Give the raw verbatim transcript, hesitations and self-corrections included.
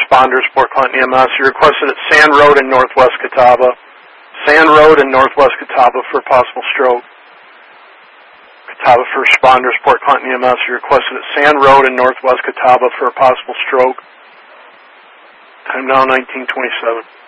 responders, Port Clinton E M S. You requested at Sand Road in Northwest Catawba. Sand Road in Northwest Catawba for a possible stroke. Catawba for responders, Port Clinton E M S. You requested at Sand Road in Northwest Catawba for a possible stroke. Time now nineteen twenty-seven.